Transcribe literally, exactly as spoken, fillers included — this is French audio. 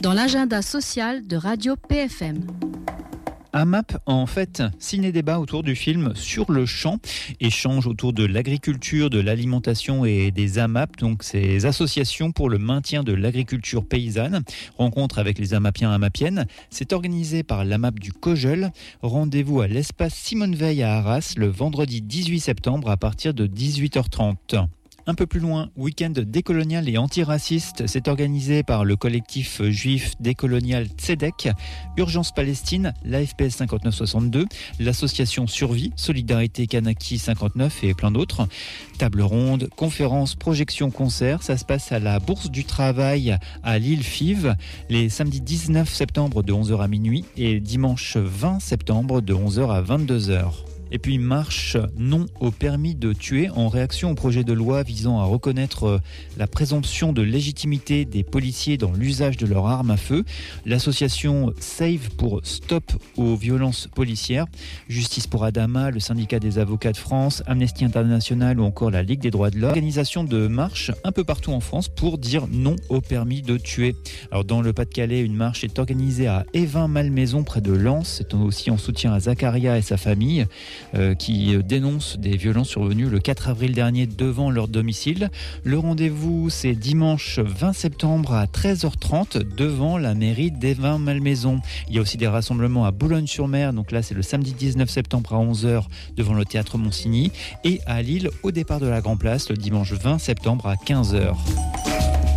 dans l'agenda social de Radio P F M. A M A P, en fait, ciné-débat autour du film Sur le champ, échange autour de l'agriculture, de l'alimentation et des A M A P, donc ces associations pour le maintien de l'agriculture paysanne. Rencontre avec les Amapiens et Amapiennes. C'est organisé par l'A M A P du Cojeul. Rendez-vous à l'espace Simone Veil à Arras le vendredi dix-huit septembre à partir de dix-huit heures trente. Un peu plus loin, week-end décolonial et antiraciste, c'est organisé par le collectif juif décolonial Tzedek, Urgence Palestine, l'A F P S cinquante-neuf soixante-deux, l'association Survie, Solidarité Kanaki cinquante-neuf et plein d'autres. Table ronde, conférences, projections, concerts, ça se passe à la Bourse du Travail à Lille-Fives, les samedis dix-neuf septembre de onze heures à minuit et dimanche vingt septembre de onze heures à vingt-deux heures. Et puis marche non au permis de tuer en réaction au projet de loi visant à reconnaître la présomption de légitimité des policiers dans l'usage de leurs armes à feu. L'association Save pour Stop aux violences policières, Justice pour Adama, le syndicat des avocats de France, Amnesty International ou encore la Ligue des droits de l'homme. Organisation de marches un peu partout en France pour dire non au permis de tuer. Alors dans le Pas-de-Calais, une marche est organisée à Évin-Malmaison près de Lens. C'est aussi en soutien à Zacharia et sa famille. Euh, qui dénoncent des violences survenues le quatre avril dernier devant leur domicile. Le rendez-vous, c'est dimanche vingt septembre à treize heures trente devant la mairie d'Évin-Malmaison. Il y a aussi des rassemblements à Boulogne-sur-Mer, donc là c'est le samedi dix-neuf septembre à onze heures devant le théâtre Monsigny, et à Lille au départ de la Grand Place le dimanche vingt septembre à quinze heures.